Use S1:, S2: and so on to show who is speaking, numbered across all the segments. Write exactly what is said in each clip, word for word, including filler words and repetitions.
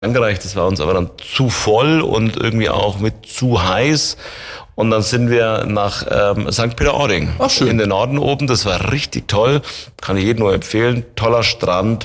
S1: angereicht. Das war uns aber dann zu voll und irgendwie auch mit zu heiß. Und dann sind wir nach ähm, Sankt Peter-Ording.
S2: Ach, schön.
S1: In den Norden oben. Das war richtig toll. Kann ich jedem nur empfehlen. Toller Strand.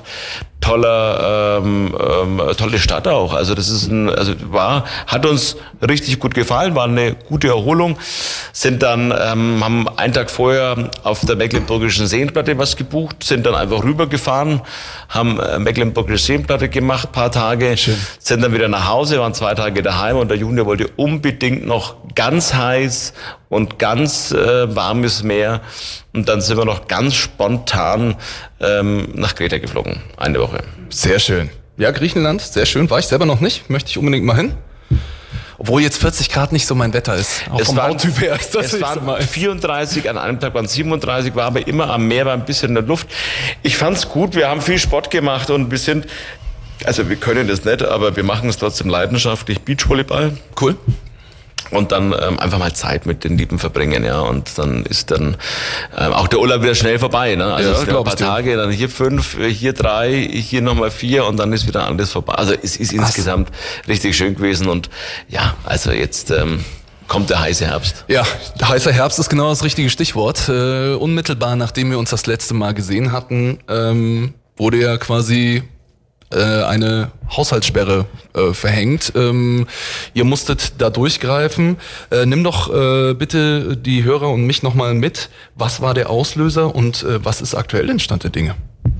S1: Toller, ähm, ähm, tolle Stadt auch. Also das ist ein, also war, hat uns richtig gut gefallen, war eine gute Erholung. Sind dann, ähm, haben einen Tag vorher auf der Mecklenburgischen Seenplatte was gebucht, sind dann einfach rübergefahren, haben äh, Mecklenburgische Seenplatte gemacht, paar Tage,
S2: Schön.
S1: Sind dann wieder nach Hause, waren zwei Tage daheim und der Junior wollte unbedingt noch ganz heiß und ganz äh, warmes Meer. Und dann sind wir noch ganz spontan ähm, nach Kreta geflogen, eine Woche.
S2: Sehr schön. Ja, Griechenland, sehr schön. War ich selber noch nicht, möchte ich unbedingt mal hin. Obwohl jetzt vierzig Grad nicht so mein Wetter ist. Auch
S1: es
S2: vom
S1: waren,
S2: Hauttyp her ist das
S1: es
S2: nicht
S1: waren
S2: so mal.
S1: vierunddreißig, an einem Tag waren siebenunddreißig, war aber immer am Meer, war ein bisschen in der Luft. Ich fand's gut, wir haben viel Sport gemacht und wir sind, also wir können das nicht, aber wir machen es trotzdem leidenschaftlich, Beachvolleyball.
S2: Cool.
S1: Und dann ähm, einfach mal Zeit mit den Lieben verbringen, ja. Und dann ist dann ähm, auch der Urlaub wieder schnell vorbei, ne? Also
S2: Ja,
S1: es sind ein paar
S2: glaub ich dir.
S1: Tage, dann hier fünf, hier drei, hier nochmal vier und dann ist wieder alles vorbei. Also es ist insgesamt richtig schön gewesen und ja, also jetzt ähm, kommt der heiße Herbst.
S2: Ja, heißer Herbst ist genau das richtige Stichwort. Äh, unmittelbar nachdem wir uns das letzte Mal gesehen hatten, ähm, wurde ja quasi äh, eine Haushaltssperre äh, verhängt. Ähm, ihr musstet da durchgreifen. Äh, nimm doch äh, bitte die Hörer und mich nochmal mit. Was war der Auslöser und äh, was ist aktuell der Stand der Dinge?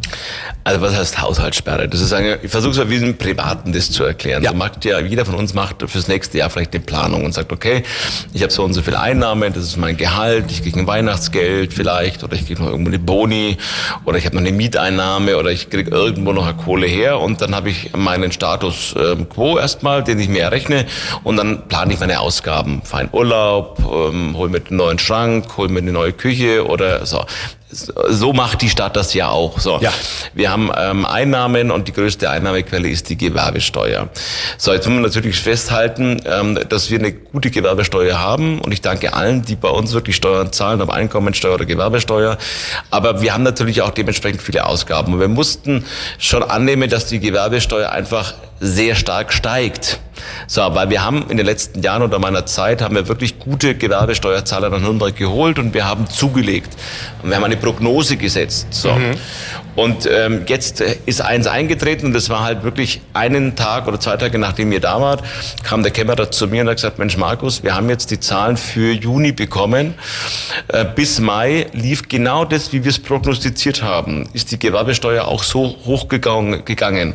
S1: Also was heißt Haushaltssperre? Das ist eine, ich versuche es mal wie im Privaten das zu erklären.
S2: Ja.
S1: So macht ja, jeder von uns macht fürs nächste Jahr vielleicht eine Planung und sagt, okay, ich habe so und so viel Einnahmen, das ist mein Gehalt, ich kriege ein Weihnachtsgeld vielleicht oder ich kriege noch irgendwo eine Boni oder ich habe noch eine Mieteinnahme oder ich kriege irgendwo noch eine Kohle her und dann habe ich meinen Status äh, quo erstmal, den ich mir errechne und dann plane ich meine Ausgaben, fahre in Urlaub, ähm, hol mir einen neuen Schrank, hol mir eine neue Küche oder so. So macht die Stadt das ja auch. So,
S2: ja.
S1: Wir haben ähm, Einnahmen und die größte Einnahmequelle ist die Gewerbesteuer. So, jetzt müssen wir natürlich festhalten, ähm, dass wir eine gute Gewerbesteuer haben und ich danke allen, die bei uns wirklich Steuern zahlen, ob Einkommensteuer oder Gewerbesteuer. Aber wir haben natürlich auch dementsprechend viele Ausgaben und wir mussten schon annehmen, dass die Gewerbesteuer einfach sehr stark steigt. So, weil wir haben in den letzten Jahren oder meiner Zeit haben wir wirklich gute Gewerbesteuerzahler nach Nürnberg geholt und wir haben zugelegt. Und wir haben eine Prognose gesetzt. So. Mhm. Und ähm, jetzt ist eins eingetreten und das war halt wirklich einen Tag oder zwei Tage nachdem ihr da wart, kam der Kämmerer zu mir und hat gesagt, Mensch Markus, wir haben jetzt die Zahlen für Juni bekommen. Äh, bis Mai lief genau das, wie wir es prognostiziert haben. Ist die Gewerbesteuer auch so hochgegangen gegangen.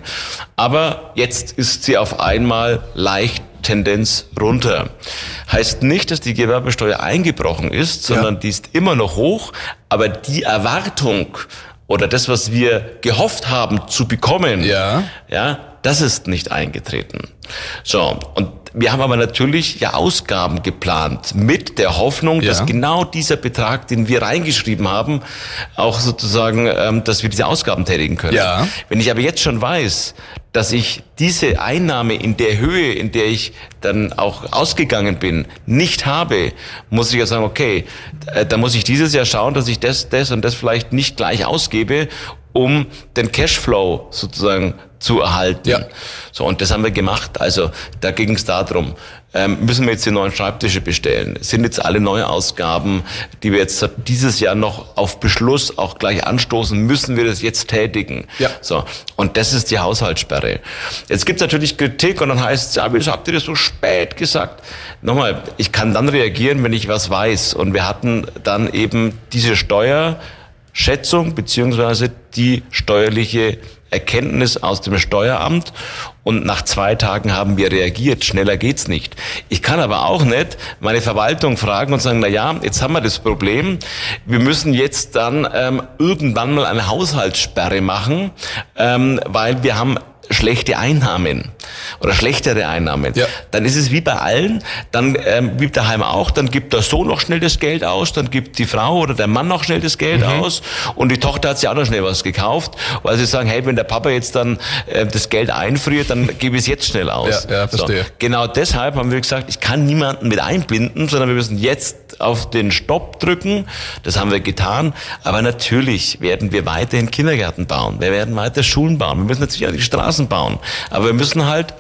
S1: Aber jetzt ist sie auf einmal leicht Tendenz runter. Heißt nicht, dass die Gewerbesteuer eingebrochen ist, sondern ja. die ist immer noch hoch, aber die Erwartung oder das, was wir gehofft haben zu bekommen,
S2: ja,
S1: ja, das ist nicht eingetreten. So, und wir haben aber natürlich ja Ausgaben geplant mit der Hoffnung,
S2: ja.
S1: dass genau dieser Betrag, den wir reingeschrieben haben, auch sozusagen, ähm, dass wir diese Ausgaben tätigen können.
S2: Ja.
S1: Wenn ich aber jetzt schon weiß, dass ich diese Einnahme in der Höhe, in der ich dann auch ausgegangen bin, nicht habe, muss ich ja sagen, okay, da muss ich dieses Jahr schauen, dass ich das, das und das vielleicht nicht gleich ausgebe, um den Cashflow sozusagen zu erhalten.
S2: Ja.
S1: So, und das haben wir gemacht. Also da ging es darum, ähm, müssen wir jetzt die neuen Schreibtische bestellen? Sind jetzt alle neue Ausgaben, die wir jetzt dieses Jahr noch auf Beschluss auch gleich anstoßen, müssen wir das jetzt tätigen?
S2: Ja.
S1: So, und das ist die Haushaltssperre. Jetzt gibt es natürlich Kritik und dann heißt es, ja, wieso habt ihr das so spät gesagt? Nochmal, ich kann dann reagieren, wenn ich was weiß. Und wir hatten dann eben diese Steuerschätzung beziehungsweise die steuerliche Erkenntnis aus dem Steueramt und nach zwei Tagen haben wir reagiert. Schneller geht's nicht. Ich kann aber auch nicht meine Verwaltung fragen und sagen, na ja, jetzt haben wir das Problem. Wir müssen jetzt dann ähm, irgendwann mal eine Haushaltssperre machen, ähm, weil wir haben schlechte Einnahmen oder schlechtere Einnahmen,
S2: ja.
S1: Dann ist es wie bei allen, dann ähm, wie daheim auch, dann gibt der Sohn noch schnell das Geld aus, dann gibt die Frau oder der Mann noch schnell das Geld mhm. aus und die Tochter hat sich auch noch schnell was gekauft, weil sie sagen, hey, wenn der Papa jetzt dann äh, das Geld einfriert, dann gebe ich es jetzt schnell aus.
S2: Ja, ja, verstehe.
S1: So, genau deshalb haben wir gesagt, ich kann niemanden mit einbinden, sondern wir müssen jetzt auf den Stopp drücken. Das haben wir getan. Aber natürlich werden wir weiterhin Kindergärten bauen. Wir werden weiter Schulen bauen. Wir müssen natürlich auch die Straßen bauen. Aber wir müssen halt